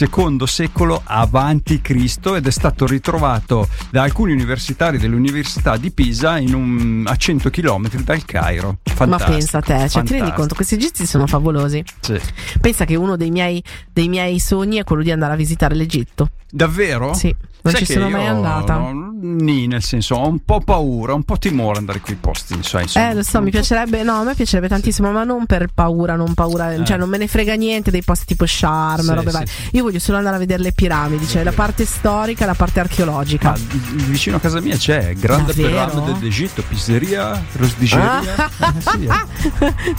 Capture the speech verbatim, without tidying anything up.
secondo secolo avanti Cristo ed è stato ritrovato da alcuni universitari dell'Università di Pisa in un, a cento chilometri dal Cairo. Fantastico, ma pensa a te, cioè fantastico. ti rendi conto, questi egizi sono favolosi. Sì. Pensa che uno dei miei, dei miei sogni è quello di andare a visitare l'Egitto. Davvero? Sì, non Sai ci sono che mai io, andata. No, nì, nel senso, ho un po' paura, un po' timore andare in quei posti, sai, insomma. Eh, lo so, mi piacerebbe, no, a me piacerebbe tantissimo, ma non per paura, non paura, Eh. cioè non me ne frega niente dei posti tipo Sharm, Sì, robe sì, varie. sì. Io voglio solo andare a vedere le piramidi, cioè la parte storica e la parte archeologica. Ah, vicino a casa mia c'è Grande Davvero? Piramide d'Egitto, pizzeria, rosdigeria. Eh, sì, eh.